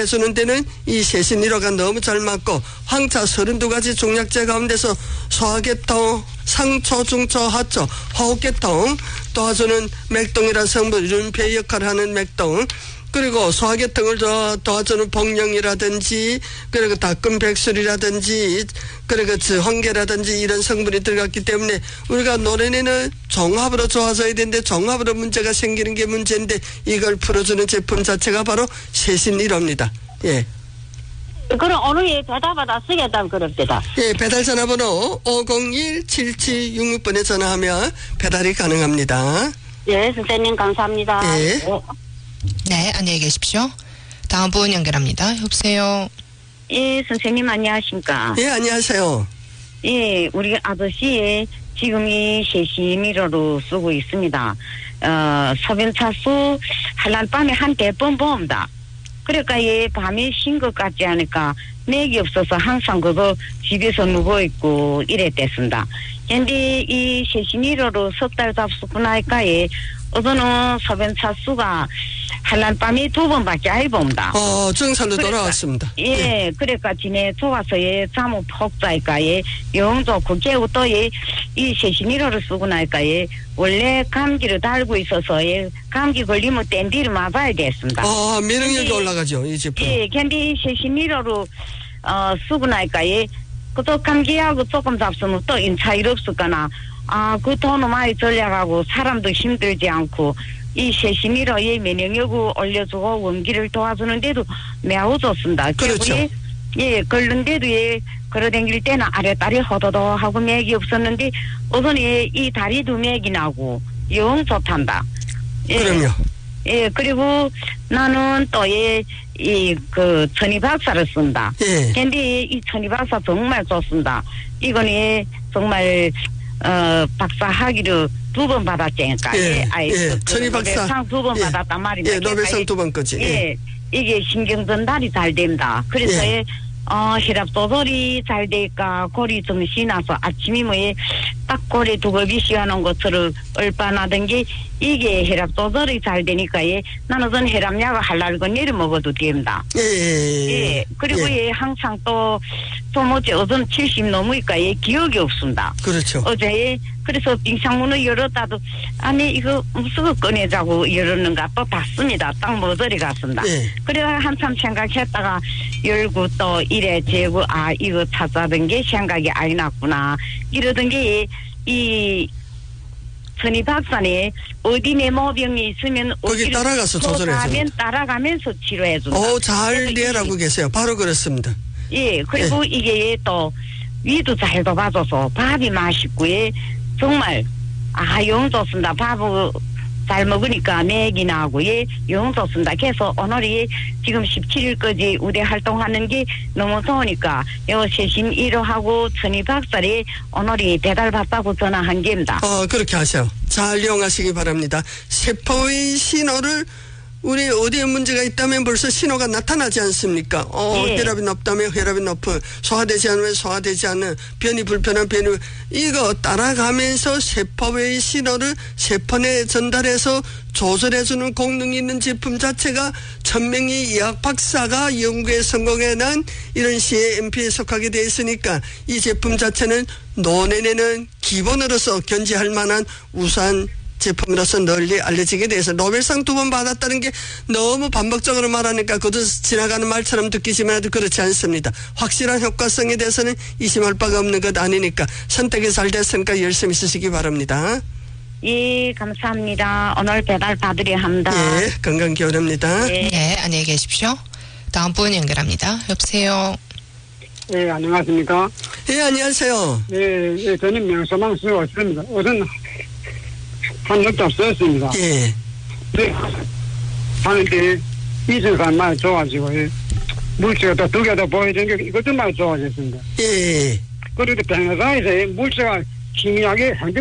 해주는 데는 이 세신 1호가 너무 잘 맞고 황차 32가지 종약제 가운데서 소화계통, 상초, 중초, 하초, 호흡계통 도와주는 맥동이라는 성분, 륜폐 역할을 하는 맥동, 그리고 소화계통을 도와주는 복령이라든지, 그리고 닭금백술이라든지, 그리고 황계라든지 이런 성분이 들어갔기 때문에 우리가 노래내는 종합으로 좋아져야 되는데 종합으로 문제가 생기는 게 문제인데 이걸 풀어주는 제품 자체가 바로 세신 1호입니다. 예. 그럼 오늘 배달받아 쓰겠다면 그럽니다. 예, 배달 전화번호 501-7766번에 전화하면 배달이 가능합니다. 예, 선생님 감사합니다. 예. 네, 안녕히 계십시오. 다음 분 연결합니다. 여보세요. 예, 선생님 안녕하십니까? 예, 안녕하세요. 예, 우리 아저씨 지금 이 세신이로로 쓰고 있습니다. 소변차수 한날 밤에 한 100번 봅니다. 그러니까 이 밤에 쉰 것 같지 않을까. 맥이 없어서 항상 그거 집에서 누워있고 이랬댔습니다. 근데 이 세신이로로 석 달 잡수고 나니까 어제는 소변차수가 한날 밤에 2번밖에 안 봅니다. 정상로 돌아왔습니다. 예, 그러니까 지내 좋아서 잠을 푹 자니까 영 좋고 깨고 또 이 세신이로를 쓰고 나니까 원래 감기를 달고 있어서 감기 걸리면 땡디를 맞아야 됐습니다. 면역력이 올라가죠, 이 제품. 예, 근데 이 세신이로를 쓰고 나니까 그또 감기하고 조금 잡수면 또 인차일 없을까나 그 돈을 많이 절약하고 사람도 힘들지 않고 이 세신이로 면역력을 올려주고 원기를 도와주는데도 매우 좋습니다. 그렇죠. 예, 걸는데도 걸어다닐 때는 아래다리 호도도하고 맥이 없었는데 우선 이 다리도 맥이 나고 영 좋단다. 예. 그럼요. 예, 그리고 나는 또 그 천이박사를 쓴다. 예. 근데 이 천이박사 정말 좋습니다. 이거는 정말 박사 학위를 2번 받았자니까. 예. 천이박사 상 2번 받았단 말입니다. 예, 노벨상 2번까지. 예. 이게 신경 전달이 잘 된다. 그래서 혈압 조절이 잘 되니까 골이 좀 신나서 아침이면 딱 골에 두꺼비 씌워놓은 것처럼 얼빠나던 게 이게 혈압 조절이 잘 되니까 나는 전 혈압약을 하려고 내려 먹어도 됩니다. 예. 그리고 항상 또 어제 70 넘으니까 기억이 없습니다. 그렇죠. 어제 그래서 빙상문을 열었다도 아니 이거 무슨 거 꺼내자고 열었는가 또 봤습니다. 딱 모서리 갔습니다. 그래서 한참 생각했다가 열고 또 이래 재고 이거 찾아던 게 생각이 안 났구나 이러던 게 이 천희 박사네 어디 내모병이 있으면 거기 따라가서 조절해서 따라가면서 치료해준다. 잘 이해하고 계세요. 바로 그렇습니다. 예, 그리고 이게 또 위도 잘 도와줘서 밥이 맛있고 정말 영 좋습니다. 밥을 잘 먹으니까 맥이 나고 영 좋습니다. 그래서 오늘이 지금 17일까지 우대 활동하는 게 너무 좋으니까 세신 1호하고 천희 박사리 오늘이 배달 받다고 전화한 게입니다. 그렇게 하세요. 잘 이용하시기 바랍니다. 세포의 신호를 우리 어디에 문제가 있다면 벌써 신호가 나타나지 않습니까? 혈압이 높다면 혈압이 높은, 소화되지 않으면 소화되지 않는, 변이 불편한 변이, 이거 따라가면서 세포의 신호를 세포 내에 전달해서 조절해주는功능이 있는 제품 자체가 1000명의 의학 박사가 연구에 성공해낸 이런 CAMP에 속하게 되어 있으니까 이 제품 자체는 노년에는 기본으로서 견지할 만한 우수한 제품으로서 널리 알려지게 돼서 노벨상 2번 받았다는 게 너무 반복적으로 말하니까 그도 지나가는 말처럼 듣기지만 해도 그렇지 않습니다. 확실한 효과성에 대해서는 의심할 바가 없는 것 아니니까 선택이 잘 됐으니까 열심히 쓰시기 바랍니다. 예, 감사합니다. 오늘 배달 받으려 합니다. 예, 건강 기원합니다. 네, 안녕히 계십시오. 다음 분 연결합니다. 여보세요. 예, 안녕하십니까? 예, 안녕하세요. 예, 저는 명소망 쓰고 왔습니다. 우선 한 넉장 썼습니다. 예. 네. 하는데 이슬간 많이 좋아지고 물체가 또 2개 더 보이는 게 이것도 많이 좋아졌습니다. 예. 그리고 변호사에서 물체가 희미하게 한데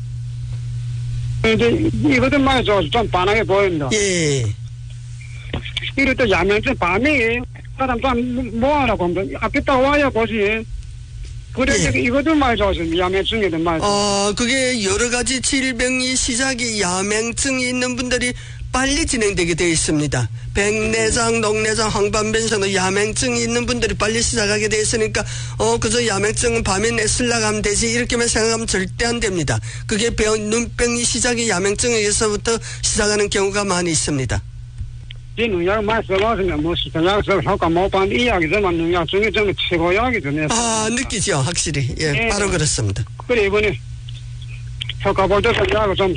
이것도 많이 좋아서 좀 반하게 보입니다. 예. 이럴 때 야면증 밤에 사람 좀 뭐하라고 하면 앞에 딱 와야 보지. 그래, 이것도 많이 좋아졌습니다. 야맹증에도 많이 좋아졌습니다. 그게 여러 가지 질병이 시작이 야맹증이 있는 분들이 빨리 진행되게 되어 있습니다. 백내장, 녹내장, 황반변성, 야맹증이 있는 분들이 빨리 시작하게 되어 있으니까 그저 야맹증은 밤에 내슬라고 하면 되지 이렇게만 생각하면 절대 안 됩니다. 그게 눈병이 시작이 야맹증에서부터 시작하는 경우가 많이 있습니다. 이 농약 많이 써봤으면 뭐 시장약 써 효과 못 봤는데 이 약이지만 농약 중에 저는 최고약이죠. 느끼죠. 확실히. 예, 바로 그렇습니다. 그래 이번에 효과 볼 때서 약을 좀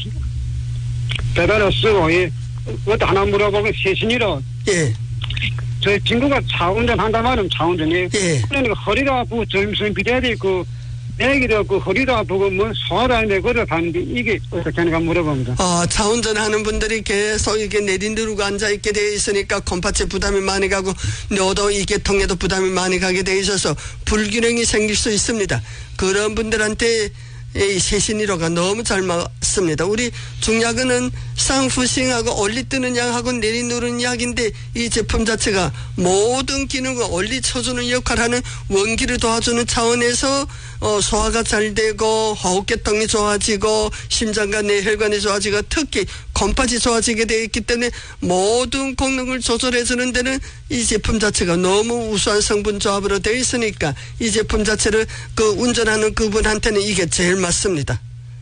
배달을 쓰고 그것도 하나 물어보고 세신이로 예. 저희 친구가 차 운전한단 말이면 차 운전이 예. 그러니까 허리가 아프고 점심 비대도 있고 내기도 없고 허리도 아프고 뭐 소화도 안 되고 그래 가는데 이게 어떻게 하는가 물어봅니다. 차 운전하는 분들이 계속 이렇게 내린두르고 앉아있게 되어 있으니까 콩팥에 부담이 많이 가고 뇌도 이계통에도 부담이 많이 가게 되어 있어서 불균형이 생길 수 있습니다. 그런 분들한테 이 세신이로가 너무 잘 맞습니다. 우리 중약은 쌍푸싱하고 올리 뜨는 약하고 내리누르는 약인데 이 제품 자체가 모든 기능을 올리 쳐주는 역할을 하는 원기를 도와주는 차원에서 소화가 잘 되고 호흡계통이 좋아지고 심장과 뇌혈관이 좋아지고 특히 콩팥이 좋아지게 되어 있기 때문에 모든功能을 조절해 주는 데는 이 제품 자체가 너무 우수한 성분 조합으로 되어 있으니까 이 제품 자체를 그 운전하는 그분한테는 이게 제일 맞습니다.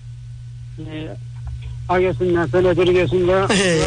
네, 알겠습니다. 전해드리겠습니다.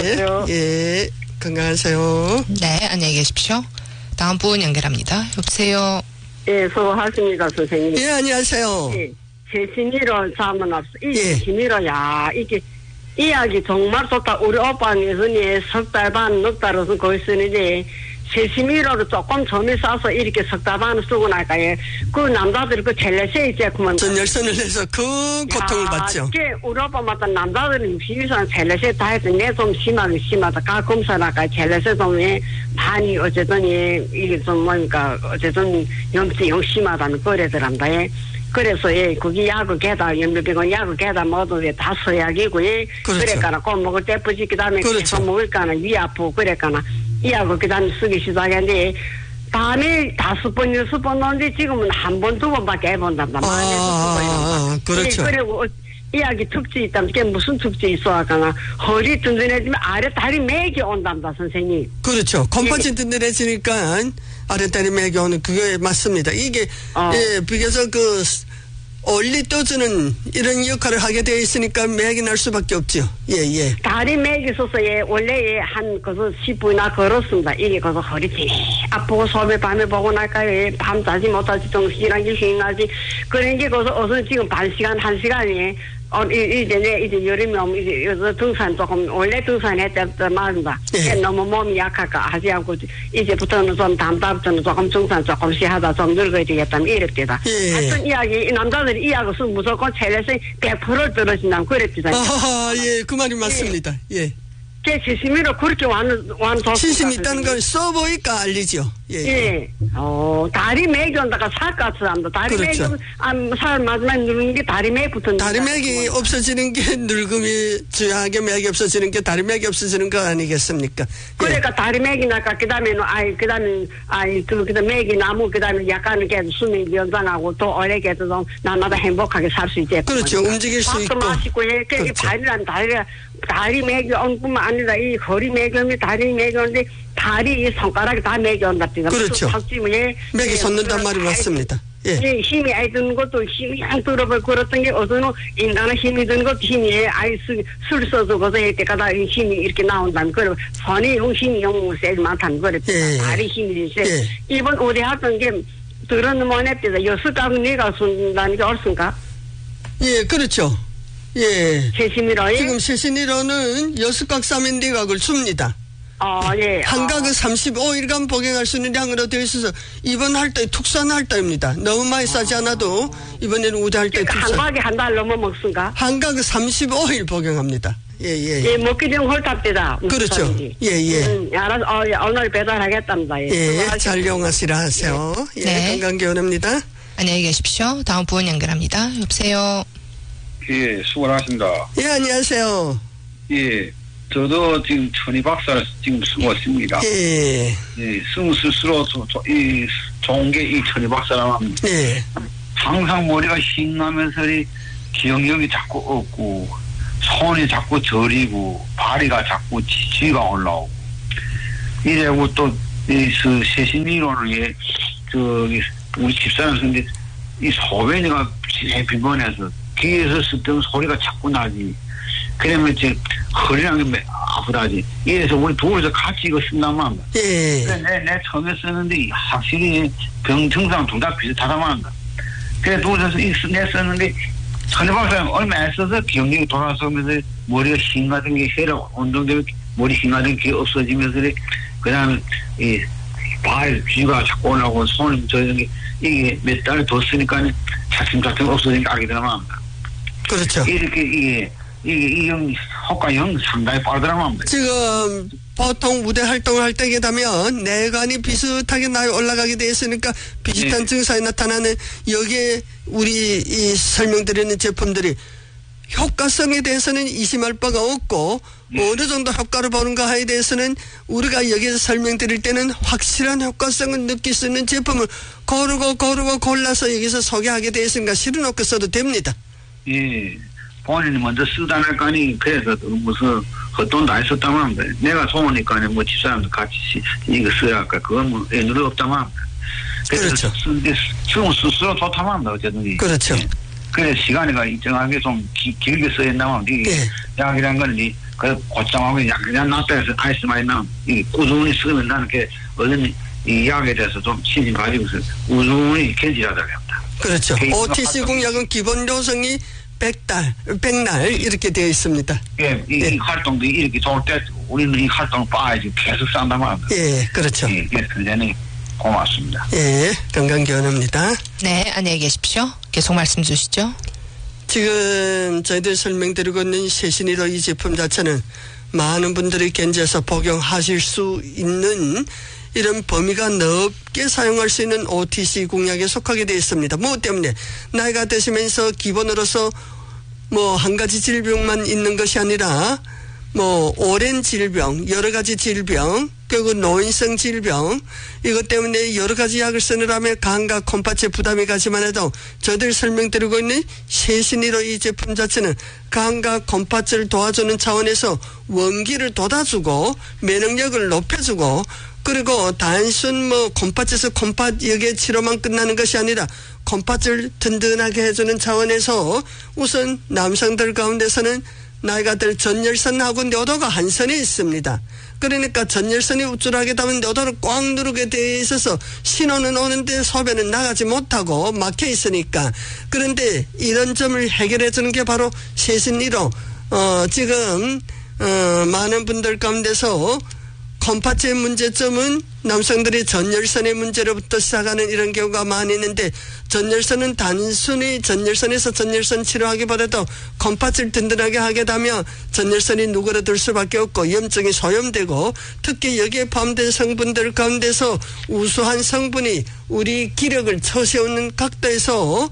예, 건강하세요. 네, 안녕히 계십시오. 다음 분 연결합니다. 여보세요. 예, 수고하십니다, 선생님. 예, 안녕하세요. 예, 제 심의로 자문 앞서, 예. 심의로, 이게, 이야기 정말 좋다. 우리 오빠는 예전에 석 달 반, 넉 달을 쓰고 있으는데, 제 심의로 조금 점이 싸서 이렇게 석 달 반을 쓰고 나니까, 그 남자들이 그 젤레세 있지, 그만. 전열선을 해서 큰 고통을 받죠. 이게 우리 오빠마다 남자들은 62살 젤레세 다 해도 내 좀 심하다. 가 검사나까 젤레세 좀 많이 어쨌든 이게 좀 뭐니까 어쨌든 염증이 심하다는 거래더란다. 그래서 거기 약을 개다 염려병원 약을 개다 모두 다 서약이고 그렇죠. 그래까나 꼭 먹을 때 뿌지 그다음에 그렇죠. 계속 먹을까나 위 아프고 그래까나 이 약을 그다음에 쓰기 시작했는데 다음에 5번 6번 넣는데 지금은 한 번 2번밖에 해본단 말이야. 그렇죠. 그리고 이야기 특징이 있다면 그게 무슨 특징이 있어 하거나 허리 든든해지면 아래 다리 맥이 온단다 선생님. 그렇죠. 콩팥이 든든해지니까 아래 다리 맥이 오는 그게 맞습니다. 이게 비교적 그 올리 떠주는 이런 역할을 하게 되어 있으니까 맥이 날 수밖에 없죠. 예. 다리 맥이 있어서 원래 한 그래서 10분이나 걸었습니다. 이게 그래서 허리 되게 아프고 소매 밤에 보고 나니까 밤 자지 못하지 정신이랑 일신이 나지 그런 게 그래서 어서 지금 반 시간 1시간이 이제 여름이 오면 이제 등산 조금 원래 등산했단 말입니다. 너무 몸이 약할까 하지 않고 이제부터는 좀 다음부터는 조금 등산 조금씩 하다 좀 늙어야 되겠다면 이랬대다. 하여튼 이 남자들이 이 약을 쓰면 무조건 체력이 100% 떨어진다면 그랬대다. 그 말이 맞습니다. 예. 제 지심이로 그렇게 완 지심 있다는 걸 써보니까 알리죠. 예. 다리 맥이 온다가 살갗을 합니다. 다리 그렇죠. 맥은 살 마지막에 누르는 게 다리 맥부터. 다리 맥이 없어지는 게 늙음이 주요하게 맥이 없어지는 게 다리 맥이 없어지는 거 아니겠습니까? 그러니까 다리 맥이 나까 그다음에 맥이 나무 그다음에 약간은 계속 수명이 연장하고 또 오래게 해도 좀 날마다 행복하게 살 수 있게. 그렇죠. 움직일 수 있고. 마시고 그렇죠. 다리 맥이 온 뿐만 아니라 이 허리 맥이 오면 다리 맥이 오는데 다리 이 손가락이 다 맥이 온다. 그렇죠. 맥이 솟는단 말이 맞습니다. 예. 힘이 아이 드는 것도 힘이 안 들어볼 그랬던 게 어서는 인간은 힘이 드는 것도 힘이 아이 술 써주고서 할 때마다 힘이 이렇게 나온다면 그래 손이 힘이 너무 세지 많다는 그래. 다리 힘이 세. 이번 어디 했던 게 들은 뭐냐 때다 여섯가구 네가 쓴다는 게 옳습니까? 예, 그렇죠. 예. 세심이로 지금 세신이로는 6각 3인대각을 줍니다. 예. 한 각을 35일간 복용할 수 있는 양으로 되어 있어서 이번 할때 특수한 할때입니다. 너무 많이 싸지 않아도 이번에는 우대 할때 특수. 한 각에 한 달 넘어 먹습니까? 한 각을 35일 복용합니다. 예. 먹기 전 홀탑대다. 그렇죠. 예. 알았어. 오늘 배달하겠답니다. 잘 이용하시라 하세요. 네. 건강기원입니다. 안녕히 계십시오. 다음 분 연결합니다. 여보세요. 예, 수고하십니다. 예, 안녕하세요. 예, 저도 지금 천희박사를 지금 쓰고 있습니다. 예. 쓰면 스스로 좋은 게 이 천희박사라면 항상 머리가 싱하면서 기억력이 자꾸 없고 손이 자꾸 저리고 발이가 자꾸 쥐가 올라오고 이래고 또 이 세신 이론을 저기 우리 집사람 근데 이 소변이가 제일 빈번해서 귀에서 쓰던 소리가 자꾸 나지. 그러면 이제 허리랑 게 아프다지. 이래서 우리 둘이서 같이 이거 쓴단 말이야. 예. 내 처음에 쓰는데 확실히 병 증상 둘 다 비슷하단 말이야. 그래 둘이서 내 썼는데 천희 박사님 얼마 애써서 기억력이 돌아서면서 머리가 싱하던 게 혈액 운동되면 머리 싱하던 게 없어지면서 그다음에 이 발 쥐가 자꾸 올라오고 손이 저런 게 이게 몇 달 더 쓰니까 차츰차츰 없어지는 게 알게 되나마. 그렇죠. 이렇게 이게 효과형 상당히 빠르더라고요. 지금 보통 무대 활동을 할 때게 되면 내관이 비슷하게 올라가게 돼 있으니까 비슷한 네. 증상이 나타나는 여기에 우리 이 설명드리는 제품들이 효과성에 대해서는 의심할 바가 없고 어느 정도 효과를 보는가에 대해서는 우리가 여기서 설명드릴 때는 확실한 효과성을 느낄 수 있는 제품을 고르고 골라서 여기서 소개하게 되어 있으니까 실어놓고 써도 됩니다. 예. 본인이 먼저 쓰다니까니 그래서 무슨 헛돈도 안 썼다만 내가 좋으니까 뭐 집사람도 같이 이거 써야 할까 그건 뭐 애누리 없다만 그렇죠. 쓰면 스스로 좋다만 어쨌든 그렇죠. 예. 그래 시간이가 일정하게 좀 길게 써야 된다면 이게 약이란 거는 그 곧장하고 약 그냥 놨다 해서 아이스 많이 나면 이 꾸준히 쓰면 나는 게 어떤 이 약에 대해서 좀 신심 가지고서 꾸준히 견지하다 합니다. 그렇죠. OTC 공약은 기본 요성이 100날 이렇게 되어 있습니다. 예, 이 활동도 이렇게 좋을 때 우리는 이 활동 빠야지 계속 산단 말입니다. 예, 그렇죠. 예, 대단히 고맙습니다. 예, 건강기원입니다. 네, 안녕히 계십시오. 계속 말씀 주시죠. 지금 저희들 설명드리고 있는 세신이로 이 제품 자체는 많은 분들이 견제해서 복용하실 수 있는 이런 범위가 넓게 사용할 수 있는 OTC 공약에 속하게 되어 있습니다. 뭐 때문에 나이가 드시면서 기본으로서 뭐 한 가지 질병만 있는 것이 아니라 뭐 오랜 질병, 여러 가지 질병, 그리고 노인성 질병 이것 때문에 여러 가지 약을 쓰느라면 간과 콩팥에 부담이 가지만 해도 저들 설명드리고 있는 세신이로 이 제품 자체는 간과 콩팥을 도와주는 차원에서 원기를 돋아주고 면역력을 높여주고 그리고 단순 뭐 콩팥에서 콩팥 역의 치료만 끝나는 것이 아니라 콩팥을 든든하게 해주는 차원에서 우선 남성들 가운데서는 나이가 들 전열선하고 뇨도가 한 선에 있습니다. 그러니까 전열선이 우쭐하게 닿으면 뇨도를 꽉 누르게 되어 있어서 신호는 오는데 소변은 나가지 못하고 막혀 있으니까 그런데 이런 점을 해결해 주는 게 바로 세신이로 지금 많은 분들 가운데서 콩팥의 문제점은 남성들이 전열선의 문제로부터 시작하는 이런 경우가 많이 있는데 전열선은 단순히 전열선에서 전열선 치료하기보다도 콩팥을 든든하게 하게 되면 전열선이 누그러들 수밖에 없고 염증이 소염되고 특히 여기에 포함된 성분들 가운데서 우수한 성분이 우리 기력을 처세우는 각도에서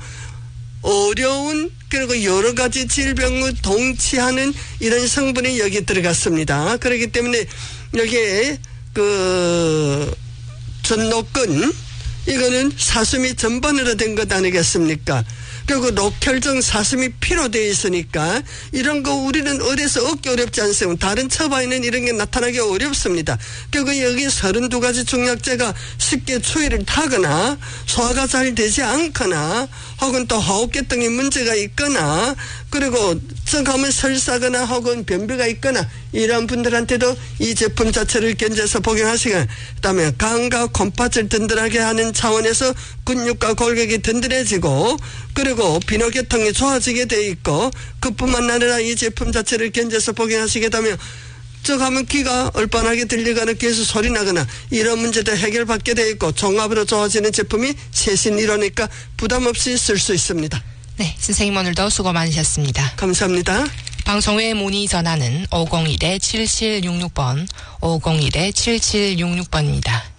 어려운 그리고 여러 가지 질병을 동치하는 이런 성분이 여기 들어갔습니다. 그렇기 때문에 여기에 전노근 이거는 사슴이 전번으로 된 것 아니겠습니까? 그리고 녹혈정 사슴이 피로 되어 있으니까 이런 거 우리는 어디서 얻기 어렵지 않습니다. 다른 처방에는 이런 게 나타나기 어렵습니다. 그리고 여기 32가지 중약제가 쉽게 추위를 타거나 소화가 잘 되지 않거나 혹은 또 호흡계통에 문제가 있거나 그리고 썩하면 설사거나 혹은 변비가 있거나 이런 분들한테도 이 제품 자체를 견제해서 복용하시고 그다음에 간과 콩팥을 든든하게 하는 차원에서 근육과 골격이 든든해지고 그리고 비뇨계통이 좋아지게 돼 있고 그뿐만 아니라 이 제품 자체를 견제해서 복용하시게 되면 하면 귀가 얼빤하게 들리거나 귀에서 소리 나거나 이런 문제도 해결받게 돼 있고 종합으로 좋아지는 제품이 세신이로니까 부담 없이 쓸 수 있습니다. 네, 선생님 오늘도 수고 많으셨습니다. 감사합니다. 방송 외 문의 전화는 501-7766번, 501-7766번입니다.